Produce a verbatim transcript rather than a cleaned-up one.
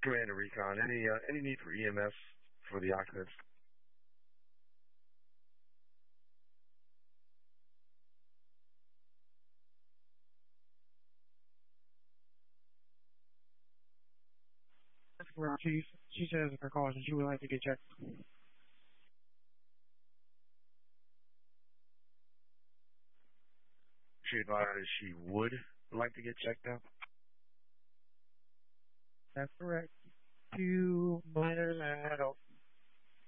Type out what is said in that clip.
Commander Recon, any uh, any need for E M S for the occupants? Well, Chief, she says in her call that she would like to get checked. She advised she would like to get checked out. That's correct. Two minors and an adult.